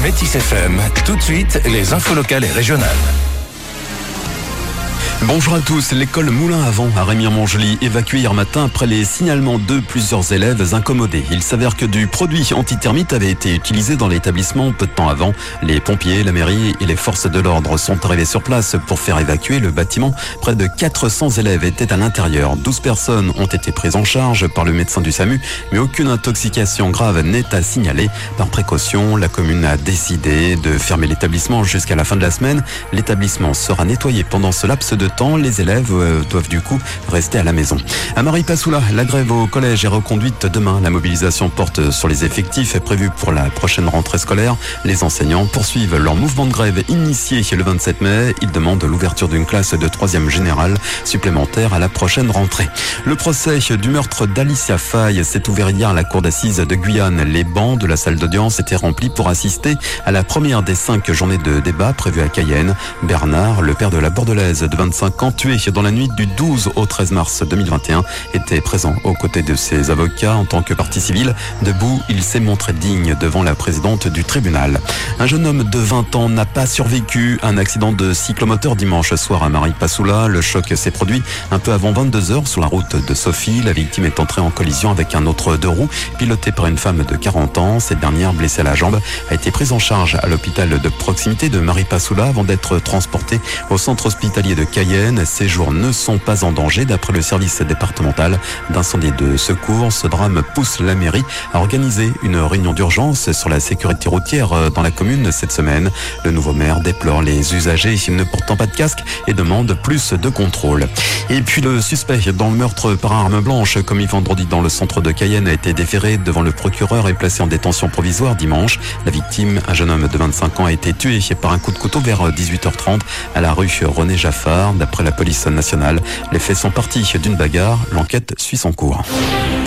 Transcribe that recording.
Métis FM, tout de suite, les infos locales et régionales. Bonjour à tous, l'école Moulin à Vent à Remire-Montjoly évacuée hier matin après les signalements de plusieurs élèves incommodés. Il s'avère que du produit anti-termite avait été utilisé dans l'établissement peu de temps avant. Les pompiers, la mairie et les forces de l'ordre sont arrivés sur place pour faire évacuer le bâtiment. Près de 400 élèves étaient à l'intérieur. 12 personnes ont été prises en charge par le médecin du SAMU, mais aucune intoxication grave n'est à signaler. Par précaution, la commune a décidé de fermer l'établissement jusqu'à la fin de la semaine. L'établissement sera nettoyé pendant ce laps de temps. Les élèves doivent du coup rester à la maison. À Maripasoula, la grève au collège est reconduite demain. La mobilisation porte sur les effectifs prévus pour la prochaine rentrée scolaire. Les enseignants poursuivent leur mouvement de grève initié le 27 mai. Ils demandent l'ouverture d'une classe de 3e générale supplémentaire à la prochaine rentrée. Le procès du meurtre d'Alicia Faye s'est ouvert hier à la cour d'assises de Guyane. Les bancs de la salle d'audience étaient remplis pour assister à la première des 5 journées de débat prévues à Cayenne. Bernard, le père de la Bordelaise de 25 ans, tué dans la nuit du 12 au 13 mars 2021, était présent aux côtés de ses avocats en tant que partie civile. Debout, il s'est montré digne devant la présidente du tribunal. Un jeune homme de 20 ans n'a pas survécu à un accident de cyclomoteur dimanche soir à Maripasoula. Le choc s'est produit un peu avant 22h sur la route de Sophie. La victime est entrée en collision avec un autre 2 roues piloté par une femme de 40 ans. Cette dernière, blessée à la jambe, a été prise en charge à l'hôpital de proximité de Maripasoula avant d'être transportée au centre hospitalier de Cayenne. Ses jours ne sont pas en danger d'après le service départemental d'incendie et de secours. Ce drame pousse la mairie à organiser une réunion d'urgence sur la sécurité routière dans la commune cette semaine. Le nouveau maire déplore les usagers ne portant pas de casque et demande plus de contrôle. Et puis le suspect dans le meurtre par arme blanche commis vendredi dans le centre de Cayenne a été déféré devant le procureur et placé en détention provisoire dimanche. La victime, un jeune homme de 25 ans, a été tué par un coup de couteau vers 18h30 à la rue René Jaffard. D'après la police nationale, les faits sont partis d'une bagarre. L'enquête suit son cours.